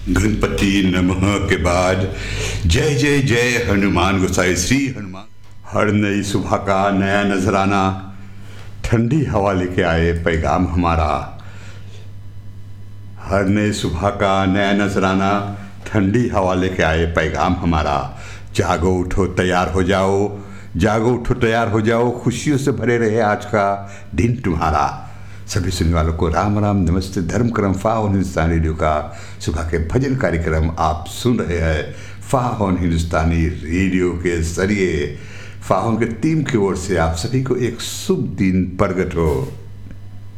गणपति नमः के बाद जय जय जय हनुमान गोसाई श्री हनुमान। हर नई सुबह का नया नजराना, ठंडी हवा लेके आए पैगाम हमारा। हर नई सुबह का नया नजराना, ठंडी हवा लेके आए पैगाम हमारा। जागो उठो तैयार हो जाओ, जागो उठो तैयार हो जाओ, खुशियों से भरे रहे आज का दिन तुम्हारा। सभी सुनने वालों को राम राम नमस्ते। धर्म क्रम फाह हिंदुस्तानी रेडियो का सुबह के भजन कार्यक्रम आप सुन रहे हैं। फाह हिंदुस्तानी रेडियो के जरिए फाह के टीम की ओर से आप सभी को एक शुभ दिन प्रगट हो।